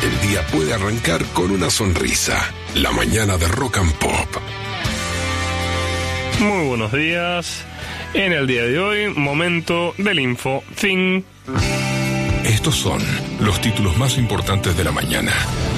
el día puede arrancar con una sonrisa. La mañana de Rock and Pop. Muy buenos días. En el día de hoy, momento del info. Fin. Estos son los títulos más importantes de la mañana.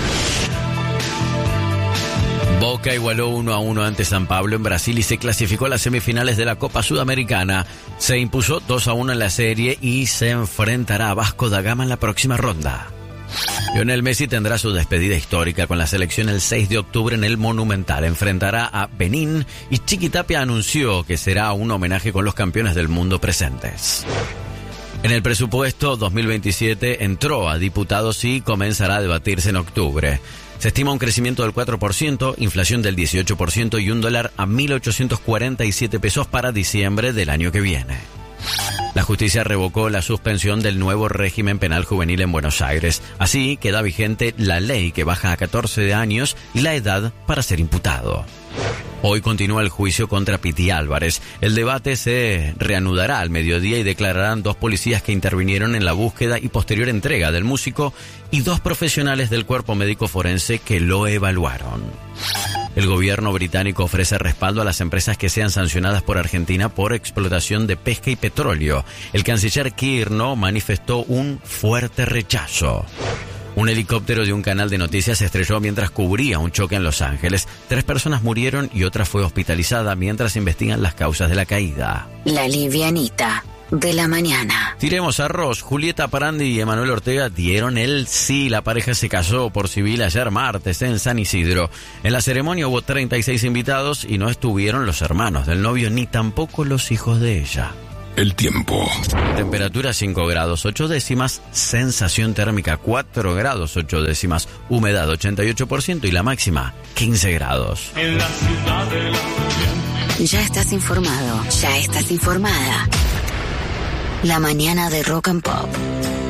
Boca igualó 1-1 ante San Pablo en Brasil y se clasificó a las semifinales de la Copa Sudamericana. Se impuso 2-1 en la serie y se enfrentará a Vasco da Gama en la próxima ronda. Lionel Messi tendrá su despedida histórica con la selección el 6 de octubre en el Monumental. Enfrentará a Benín y Chiqui Tapia anunció que será un homenaje con los campeones del mundo presentes. En el presupuesto 2027 entró a diputados y comenzará a debatirse en octubre. Se estima un crecimiento del 4%, inflación del 18% y $1 a 1.847 pesos para diciembre del año que viene. La justicia revocó la suspensión del nuevo régimen penal juvenil en Buenos Aires. Así queda vigente la ley que baja a 14 años y la edad para ser imputado. Hoy continúa el juicio contra Piti Álvarez. El debate se reanudará al mediodía y declararán 2 policías que intervinieron en la búsqueda y posterior entrega del músico y 2 profesionales del cuerpo médico forense que lo evaluaron. El gobierno británico ofrece respaldo a las empresas que sean sancionadas por Argentina por explotación de pesca y petróleo. El canciller Kirno manifestó un fuerte rechazo. Un helicóptero de un canal de noticias se estrelló mientras cubría un choque en Los Ángeles. 3 personas murieron y otra fue hospitalizada mientras investigan las causas de la caída. La livianita de la mañana. Tiremos arroz. Julieta Parandi y Emanuel Ortega dieron el sí. La pareja se casó por civil ayer martes en San Isidro. En la ceremonia hubo 36 invitados y no estuvieron los hermanos del novio ni tampoco los hijos de ella. El tiempo. Temperatura 5 grados 8 décimas, sensación térmica 4 grados 8 décimas, humedad 88% y la máxima 15 grados. En la ciudad de la... Ya estás informado, ya estás informada. La mañana de Rock and Pop.